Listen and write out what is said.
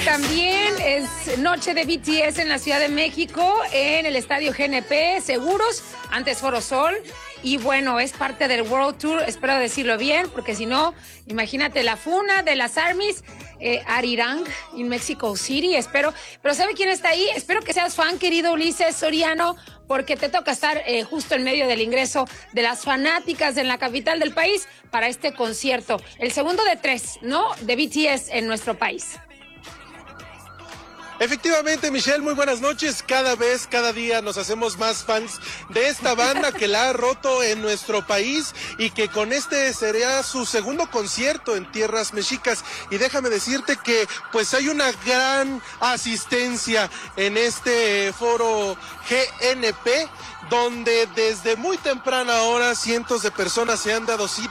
también es noche de BTS en la Ciudad de México, en el estadio GNP Seguros, antes Foro Sol. Y bueno, es parte del World Tour, espero decirlo bien, porque si no, imagínate la funa de las ARMYs, Arirang, en Mexico City, espero. Pero ¿sabe quién está ahí? Espero que seas fan, querido Ulises Soriano, porque te toca estar justo en medio del ingreso de las fanáticas en la capital del país para este concierto. El segundo de 3, ¿no? De BTS en nuestro país. Efectivamente, Michelle, muy buenas noches. Cada día nos hacemos más fans de esta banda que la ha roto en nuestro país y que con este sería su segundo concierto en tierras mexicas. Y déjame decirte que pues hay una gran asistencia en este foro GNP, donde desde muy temprana hora cientos de personas se han dado cita